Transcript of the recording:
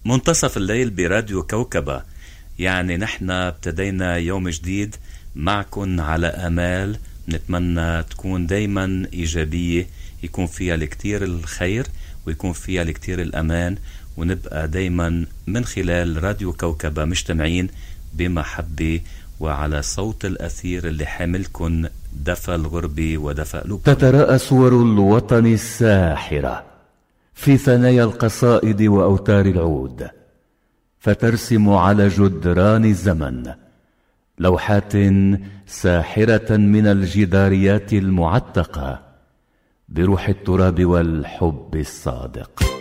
منتصف الليل براديو كوكبة. يعني نحن ابتدينا يوم جديد معكن على آمال نتمنى تكون دايما إيجابية، يكون فيها الكتير الخير ويكون فيها الكتير الأمان، ونبقى دايما من خلال راديو كوكبة مجتمعين بمحبة وعلى صوت الأثير اللي حاملكن دفى الغربة ودفى قلوبكن. تتراءى صور الوطن الساحرة في ثنايا القصائد وأوتار العود، فترسم على جدران الزمن لوحات ساحرة من الجداريات المعتقة بروح التراب والحب الصادق.